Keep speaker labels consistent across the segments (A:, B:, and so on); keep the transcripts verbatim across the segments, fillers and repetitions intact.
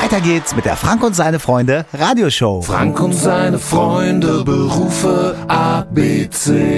A: Weiter geht's mit der Frank und seine Freunde Radioshow.
B: Frank und seine Freunde, Berufe A B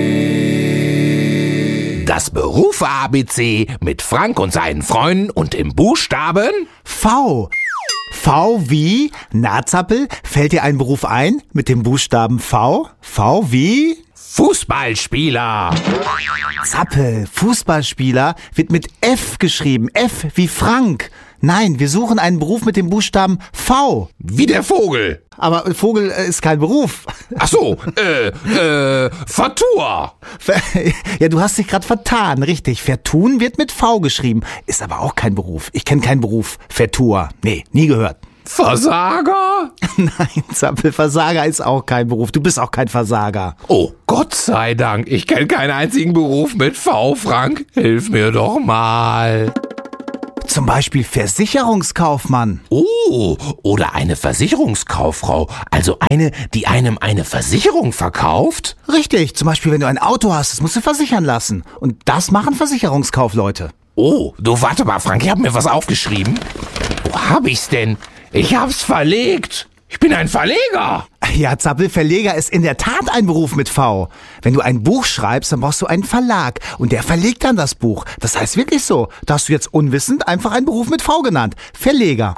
B: C.
C: Das Berufe-A B C mit Frank und seinen Freunden und im Buchstaben
A: V. V wie? Na, Zappel, fällt dir ein Beruf ein mit dem Buchstaben V? V wie?
C: Fußballspieler.
A: Zappel, Fußballspieler wird mit F geschrieben. F wie Frank. Nein, wir suchen einen Beruf mit dem Buchstaben V.
C: Wie der Vogel.
A: Aber Vogel äh, ist kein Beruf.
C: Ach so, äh, äh, Vertur.
A: Ja, du hast dich gerade vertan, richtig. Vertun wird mit V geschrieben. Ist aber auch kein Beruf. Ich kenne keinen Beruf. Vertur. Nee, nie gehört.
C: Versager?
A: Nein, Zappel, Versager ist auch kein Beruf. Du bist auch kein Versager.
C: Oh, Gott sei Dank. Ich kenne keinen einzigen Beruf mit V, Frank. Hilf mir doch mal.
A: Zum Beispiel Versicherungskaufmann.
C: Oh, oder eine Versicherungskauffrau. Also eine, die einem eine Versicherung verkauft?
A: Richtig, zum Beispiel, wenn du ein Auto hast, das musst du versichern lassen. Und das machen Versicherungskaufleute.
C: Oh, du warte mal, Frank, ich habe mir was aufgeschrieben. Wo hab ich's denn? Ich hab's verlegt. Ich bin ein Verleger.
A: Ja, Zappel, Verleger ist in der Tat ein Beruf mit V. Wenn du ein Buch schreibst, dann brauchst du einen Verlag und der verlegt dann das Buch. Das heißt wirklich so. Da hast du jetzt unwissend einfach einen Beruf mit V genannt. Verleger.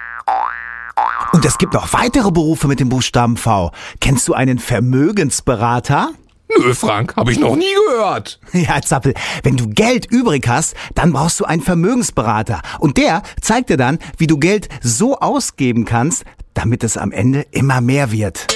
A: Und es gibt noch weitere Berufe mit dem Buchstaben V. Kennst du einen Vermögensberater?
C: Nö, Frank, hab ich noch nie gehört.
A: Ja, Zappel, wenn du Geld übrig hast, dann brauchst du einen Vermögensberater. Und der zeigt dir dann, wie du Geld so ausgeben kannst, damit es am Ende immer mehr wird.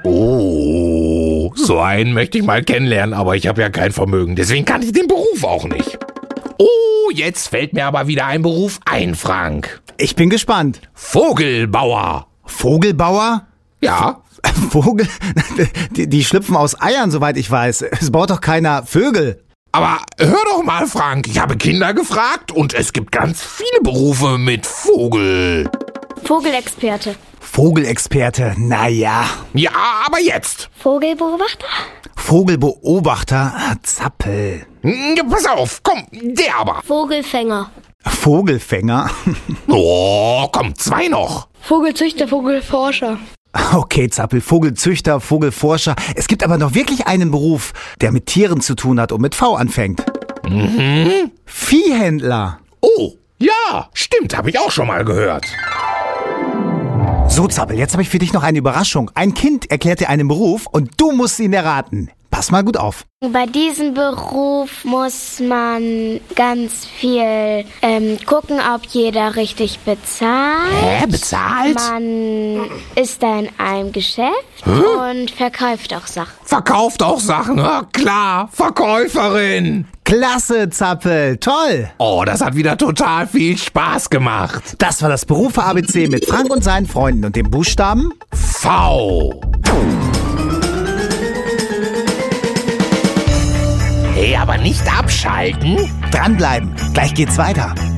C: Oh, so einen möchte ich mal kennenlernen, aber ich habe ja kein Vermögen, deswegen kann ich den Beruf auch nicht. Oh, jetzt fällt mir aber wieder ein Beruf ein, Frank.
A: Ich bin gespannt.
C: Vogelbauer.
A: Vogelbauer?
C: Ja.
A: Vogel? Die, die schlüpfen aus Eiern, soweit ich weiß. Es baut doch keiner Vögel.
C: Aber hör doch mal, Frank, ich habe Kinder gefragt und es gibt ganz viele Berufe mit Vogel.
D: Vogelexperte.
A: Vogelexperte, naja.
C: Ja, aber jetzt.
D: Vogelbeobachter?
A: Vogelbeobachter, Zappel.
C: Ja, pass auf, komm, der aber.
D: Vogelfänger.
A: Vogelfänger?
C: Oh, komm, zwei noch.
D: Vogelzüchter, Vogelforscher.
A: Okay, Zappel, Vogelzüchter, Vogelforscher. Es gibt aber noch wirklich einen Beruf, der mit Tieren zu tun hat und mit V anfängt.
C: Mhm.
A: Viehhändler.
C: Oh, ja, stimmt, habe ich auch schon mal gehört.
A: So, Zappel, jetzt habe ich für dich noch eine Überraschung. Ein Kind erklärt dir einen Beruf und du musst ihn erraten. Pass mal gut auf.
D: Bei diesem Beruf muss man ganz viel ähm, gucken, ob jeder richtig bezahlt.
C: Hä, bezahlt?
D: Man ist da in einem Geschäft
C: Hä?
D: und verkauft auch Sachen.
C: Verkauft auch Sachen, ja klar, Verkäuferin.
A: Klasse, Zappel, toll.
C: Oh, das hat wieder total viel Spaß gemacht.
A: Das war das Berufe-A B C mit Frank und seinen Freunden und dem Buchstaben
C: V. Hey, aber nicht abschalten.
A: Dranbleiben, gleich geht's weiter.